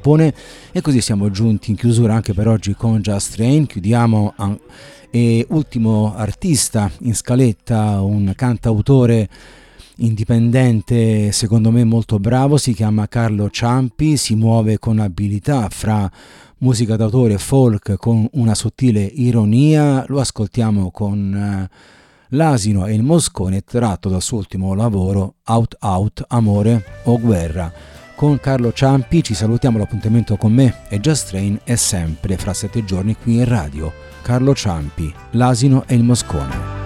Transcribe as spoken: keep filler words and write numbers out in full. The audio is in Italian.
Giappone. E così siamo giunti in chiusura anche per oggi con Just Train. Chiudiamo an- e ultimo artista in scaletta, un cantautore indipendente secondo me molto bravo, si chiama Carlo Ciampi, si muove con abilità fra musica d'autore e folk con una sottile ironia. Lo ascoltiamo con uh, L'asino e il moscone, tratto dal suo ultimo lavoro Out Out, Amore o Guerra. Con Carlo Ciampi ci salutiamo, l'appuntamento con me e Just Train è sempre fra sette giorni qui in radio. Carlo Ciampi, L'asino e il moscone.